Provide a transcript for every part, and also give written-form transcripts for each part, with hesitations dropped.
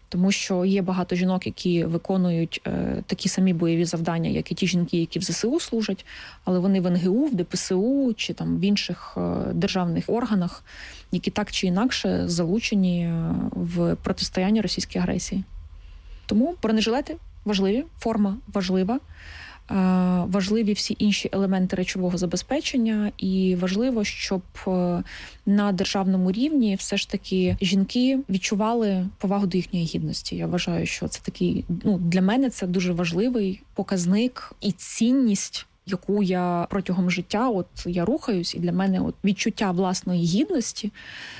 Тому що є багато жінок, які виконують такі самі бойові завдання, як і ті жінки, які в ЗСУ служать, але вони в НГУ, в ДПСУ чи там в інших державних органах, які так чи інакше залучені в протистоянні російській агресії. Тому бронежилети важливі, форма важлива, важливі всі інші елементи речового забезпечення, і важливо, щоб на державному рівні все ж таки жінки відчували повагу до їхньої гідності. Я вважаю, що це такий, для мене це дуже важливий показник і цінність, яку я протягом життя, я рухаюсь, і для мене відчуття власної гідності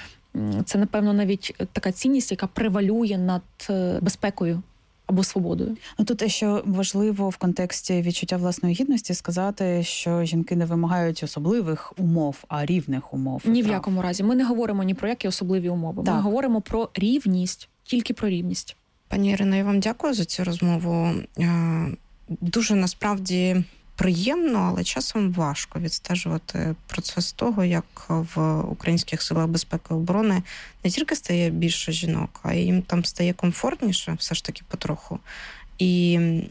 – це, напевно, навіть така цінність, яка превалює над безпекою або свободою. Тут ще важливо в контексті відчуття власної гідності сказати, що жінки не вимагають особливих умов, а рівних умов. Ні в якому разі. Ми не говоримо ні про які особливі умови. Так. Ми говоримо про рівність, тільки про рівність. Пані Ірино, я вам дякую за цю розмову. Дуже, насправді, приємно, але часом важко відстежувати процес того, як в українських силах безпеки і оборони не тільки стає більше жінок, а їм там стає комфортніше, все ж таки потроху. І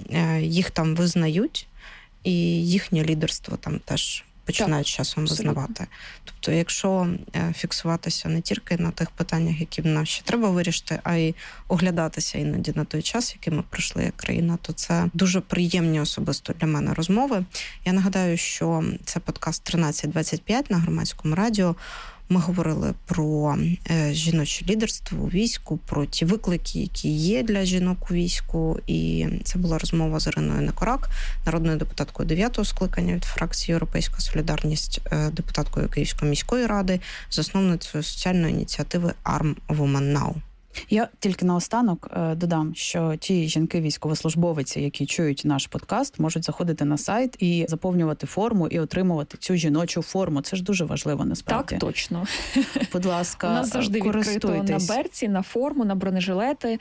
їх там визнають, і їхнє лідерство там теж починають часом визнавати. Тобто, якщо фіксуватися не тільки на тих питаннях, які нам ще треба вирішити, а й оглядатися іноді на той час, який ми пройшли як країна, то це дуже приємні особисто для мене розмови. Я нагадаю, що це подкаст 1325 на Громадському радіо. Ми говорили про жіноче лідерство у війську, про ті виклики, які є для жінок у війську. І це була розмова з Іриною Некорак, народною депутаткою 9-го скликання від фракції «Європейська солідарність», депутаткою Київської міської ради, засновницею соціальної ініціативи «Arm Women Now». Я тільки наостанок додам, що ті жінки-військовослужбовиці, які чують наш подкаст, можуть заходити на сайт і заповнювати форму і отримувати цю жіночу форму. Це ж дуже важливо, насправді. Так, точно. Будь ласка, у нас завжди відкрито на берці, на форму, на бронежилети.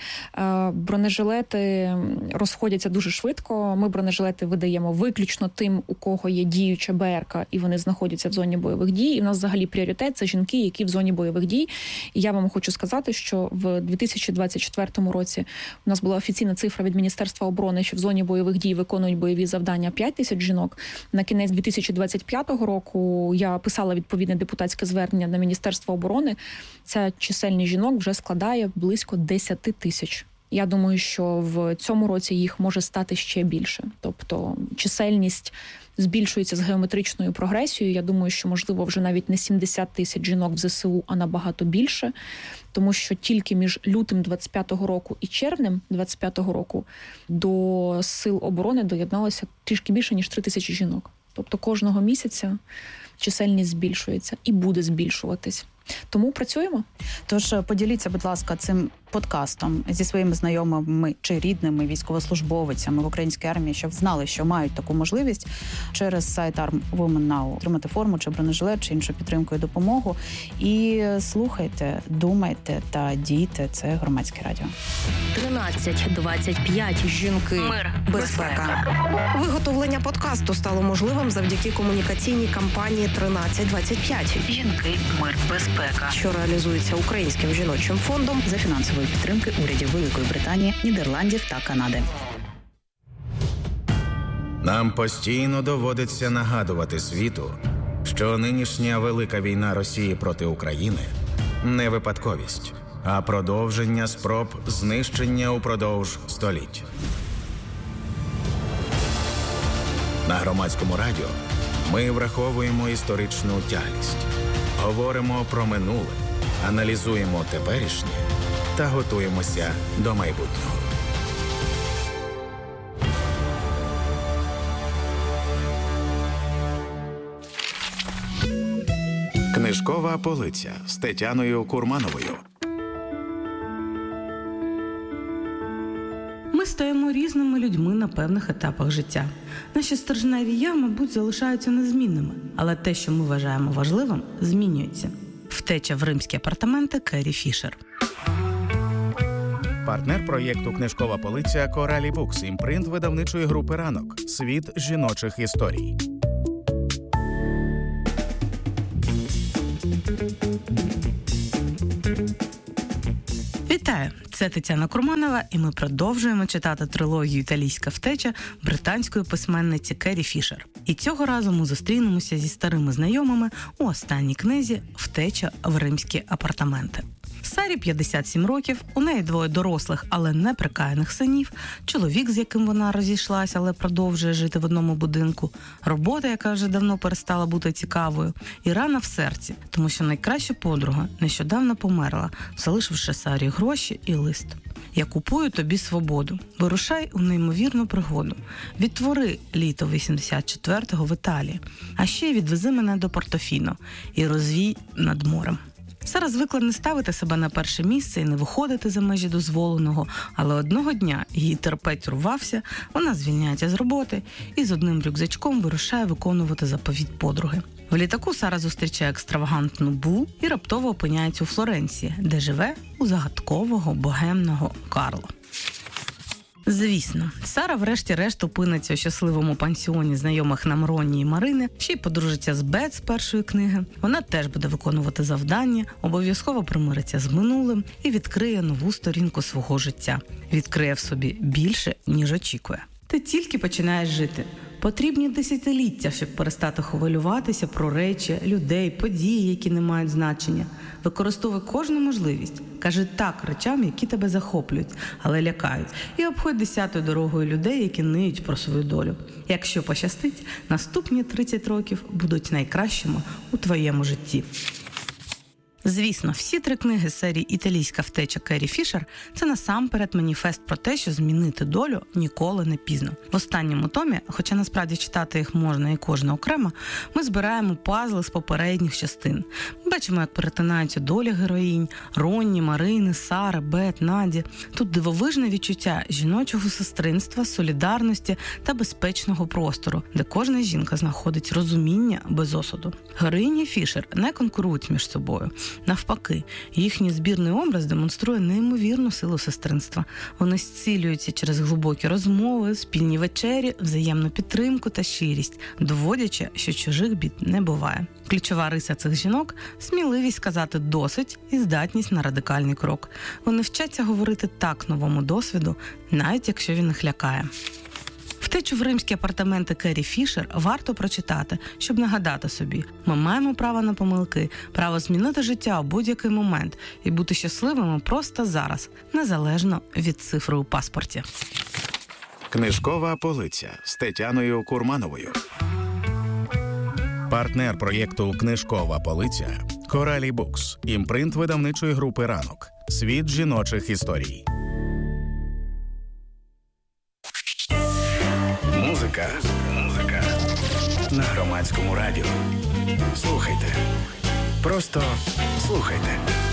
Бронежилети розходяться дуже швидко. Ми бронежилети видаємо виключно тим, у кого є діюча БРК, і вони знаходяться в зоні бойових дій. І в нас взагалі пріоритет – це жінки, які в зоні бойових дій. І я вам хочу сказати, що в 2024 році у нас була офіційна цифра від Міністерства оборони, що в зоні бойових дій виконують бойові завдання 5 тисяч жінок. На кінець 2025 року я писала відповідне депутатське звернення на Міністерство оборони. Ця чисельність жінок вже складає близько 10 тисяч. Я думаю, що в цьому році їх може стати ще більше. Тобто чисельність збільшується з геометричною прогресією. Я думаю, що, можливо, вже навіть не 70 тисяч жінок в ЗСУ, а набагато більше. Тому що тільки між лютим 25-го року і червнем 25-го року до сил оборони доєдналося трішки більше, ніж 3 тисячі жінок. Тобто кожного місяця чисельність збільшується і буде збільшуватись. Тому працюємо. Тож поділіться, будь ласка, цим подкастом зі своїми знайомими чи рідними військовослужбовицями в українській армії, щоб знали, що мають таку можливість через сайт Arm Women Now отримати форму чи бронежилет, чи іншу підтримку і допомогу. І слухайте, думайте та дійте. Це Громадське радіо. 1325. Жінки. Мир. Безпека. Виготовлення подкасту стало можливим завдяки комунікаційній кампанії 1325. Жінки. Мир. Безпека. Що реалізується Українським жіночим фондом за фінансової підтримки урядів Великої Британії, Нідерландів та Канади. Нам постійно доводиться нагадувати світу, що нинішня велика війна Росії проти України не випадковість, а продовження спроб знищення упродовж століть. На Громадському радіо ми враховуємо історичну тяглість, говоримо про минуле, аналізуємо теперішнє та готуємося до майбутнього. Книжкова полиця з Тетяною Курмановою. Ми стаємо різними людьми на певних етапах життя. Наші стержневі «я», мабуть, залишаються незмінними, але те, що ми вважаємо важливим, змінюється. Втеча в римські апартаменти Керрі Фішер. Партнер проєкту «Книжкова полиця» Коралі Букс, імпринт видавничої групи «Ранок». Світ жіночих історій. Вітаю! Це Тетяна Курманова, і ми продовжуємо читати трилогію «Італійська втеча» британської письменниці Керрі Фішер. І цього разу ми зустрінемося зі старими знайомими у останній книзі «Втеча в римські апартаменти». Сарі 57 років, у неї 2 дорослих, але неприкаяних синів, чоловік, з яким вона розійшлася, але продовжує жити в одному будинку, робота, яка вже давно перестала бути цікавою, і рана в серці, тому що найкраща подруга нещодавно померла, залишивши Сарі гроші і лист. «Я купую тобі свободу. Вирушай у неймовірну пригоду. Відтвори літо 84-го в Італії. А ще відвези мене до Портофіно і розвій над морем». Сара звикла не ставити себе на перше місце і не виходити за межі дозволеного, але одного дня її терпець рвався, вона звільняється з роботи і з одним рюкзачком вирушає виконувати заповіт подруги. В літаку Сара зустрічає екстравагантну Бу і раптово опиняється у Флоренції, де живе у загадкового богемного Карло. Звісно, Сара врешті-решт опиниться у щасливому пансіоні знайомих нам Ронні і Марини, ще й подружиться з Бет з першої книги. Вона теж буде виконувати завдання, обов'язково примириться з минулим і відкриє нову сторінку свого життя. Відкриє в собі більше, ніж очікує. Ти тільки починаєш жити. Потрібні десятиліття, щоб перестати хвилюватися про речі, людей, події, які не мають значення. Використовуй кожну можливість. Кажи так речам, які тебе захоплюють, але лякають. І обходь 10-ю дорогою людей, які ниють про свою долю. Якщо пощастить, наступні 30 років будуть найкращими у твоєму житті. Звісно, всі 3 книги серії «Італійська втеча» Керрі Фішер – це насамперед маніфест про те, що змінити долю ніколи не пізно. В останньому томі, хоча насправді читати їх можна і кожна окремо, ми збираємо пазли з попередніх частин. Бачимо, як перетинаються долі героїнь – Ронні, Марини, Сари, Бет, Наді. Тут дивовижне відчуття жіночого сестринства, солідарності та безпечного простору, де кожна жінка знаходить розуміння без осуду. Героїні Фішер не конкурують між собою. Навпаки, їхній збірний образ демонструє неймовірну силу сестринства. Вони зцілюються через глибокі розмови, спільні вечері, взаємну підтримку та щирість, доводячи, що чужих бід не буває. Ключова риса цих жінок – сміливість сказати «досить» і здатність на радикальний крок. Вони вчаться говорити «так» новому досвіду, навіть якщо він їх лякає. «Втечу в римські апартаменти» Керрі Фішер варто прочитати, щоб нагадати собі, ми маємо право на помилки, право змінити життя у будь-який момент і бути щасливими просто зараз, незалежно від цифри у паспорті. Книжкова полиця з Тетяною Курмановою. Партнер проєкту «Книжкова полиця» – Коралі Букс, імпринт видавничої групи «Ранок». Світ жіночих історій. Музика на Громадському радіо. Слухайте. Просто слухайте.